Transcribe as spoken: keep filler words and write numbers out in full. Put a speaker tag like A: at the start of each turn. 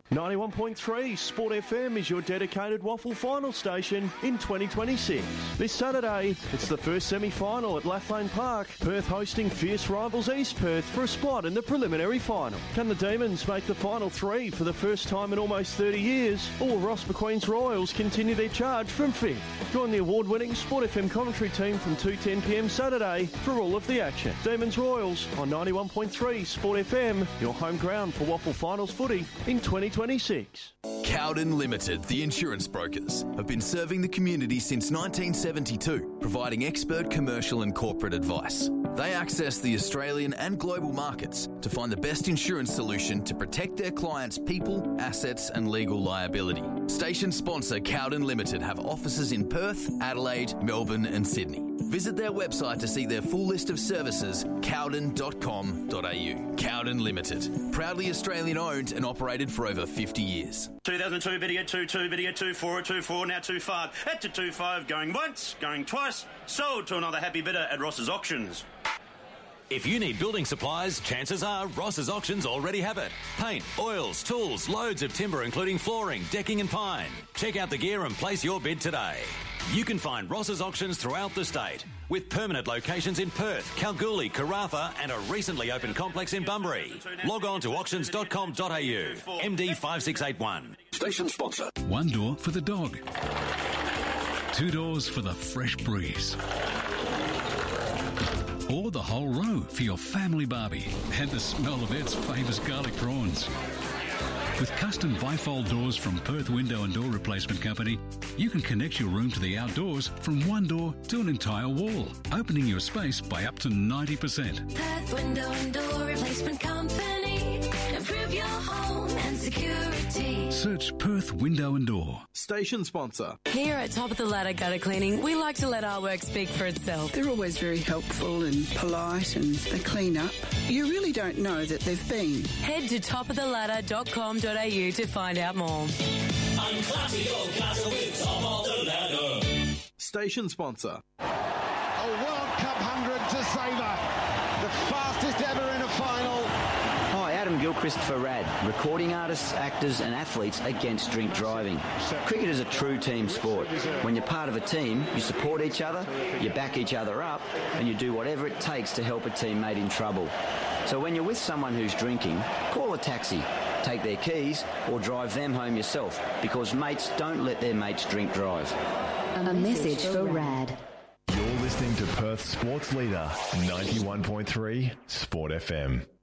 A: ninety-one point three Sport F M is your dedicated waffle final station in twenty twenty-six. This Saturday, it's the first semi-final at Lathlane Park. Perth hosting fierce rivals East Perth for a spot in the preliminary final. Can the Demons make the final three for the first time in almost thirty years? Or will Ross McQueen's Royals continue their charge from fifth? Join the award-winning Sport F M commentary team from two ten p m Saturday for all of the action. Demons Royals on ninety-one point three Sport F M, your home ground for waffle finals footy in twenty twenty-six.
B: Cowden Limited, the insurance brokers, have been serving the community since nineteen seventy-two, providing expert commercial and corporate advice. They access the Australian and global markets to find the best insurance solution to protect their clients' people, assets and legal liability. Station sponsor Cowden Limited have offices in Perth, Adelaide, Melbourne and Sydney. Visit their website to see their full list of services, cowden dot com dot a u. Cowden Limited, proudly Australian owned and operated for over fifty years.
C: two thousand two, biddy at two two, biddy at two four, two four, now two five. At to two five, going once, going twice. Sold to another happy bidder at Ross's Auctions.
D: If you need building supplies, chances are Ross's Auctions already have it. Paint, oils, tools, loads of timber including flooring, decking and pine. Check out the gear and place your bid today. You can find Ross's Auctions throughout the state, with permanent locations in Perth, Kalgoorlie, Karratha and a recently opened complex in Bunbury. Log on to auctions dot com dot a u. M D five six eight one.
E: Station sponsor.
F: One door for the dog. Two doors for the fresh breeze. Or the whole row for your family barbie and the smell of Ed's famous garlic prawns. With custom bifold doors from Perth Window and Door Replacement Company, you can connect your room to the outdoors from one door to an entire wall, opening your space by up to ninety percent.
G: Perth Window and Door Replacement Company. Improve your home and security.
F: Search Perth Window and Door.
H: Station sponsor.
I: Here at Top of the Ladder Gutter Cleaning, we like to let our work speak for itself.
J: They're always very helpful and polite and they clean up. You really don't know that they've been.
I: Head to top of the ladder dot com dot a u to find out more.
E: I'm classy, old classy with Top of the Ladder.
H: Station sponsor.
K: A World Cup hundred to savour. The fastest ever in a final.
L: Hi, Adam Gilchrist for R A D, recording artists, actors and athletes against drink driving. Cricket is a true team sport. When you're part of a team, you support each other, you back each other up, and you do whatever it takes to help a teammate in trouble. So when you're with someone who's drinking, call a taxi, take their keys, or drive them home yourself, because mates don't let their mates drink drive.
M: A message for R A D.
N: You're listening to Perth's sports leader, ninety-one point three Sport F M.